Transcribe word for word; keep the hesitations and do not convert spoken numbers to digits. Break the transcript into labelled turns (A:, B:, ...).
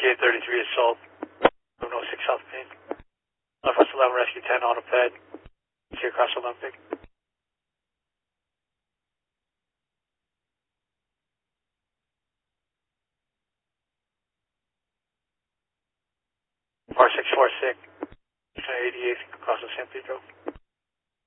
A: eight thirty-three assault, seven oh six South Main. Northwest eleven, Rescue ten, auto ped, here across Olympic. four six four six, eighty-eighth, across the San Pedro.